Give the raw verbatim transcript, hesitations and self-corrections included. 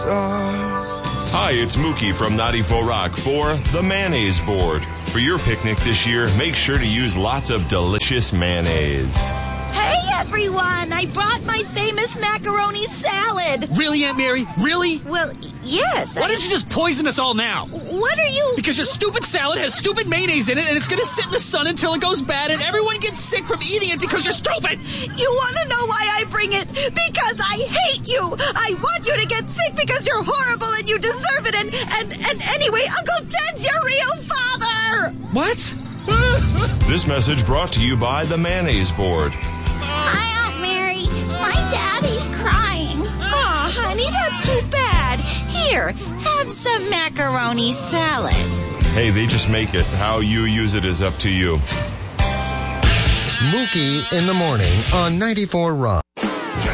Hi, it's Mookie from ninety-four Rock for the Mayonnaise Board. For your picnic this year, make sure to use lots of delicious mayonnaise. Hey, everyone! I brought my famous macaroni salad. Really, Aunt Mary? Really? Well, yes. Why I... don't you just poison us all now? What are you... Because your stupid salad has stupid mayonnaise in it, and it's going to sit in the sun until it goes bad, and everyone gets sick from eating it because you're stupid! You want to know why I bring it? Because I hate you! I want you to get sick because you're horrible and you deserve it, and, and, and anyway, Uncle Ted's your real father! What? This message brought to you by the Mayonnaise Board. Hi, Aunt Mary. My daddy's crying. Aw, honey, that's too bad. Here, have some macaroni salad. Hey, they just make it. How you use it is up to you. Mookie in the morning on ninety-four Rock.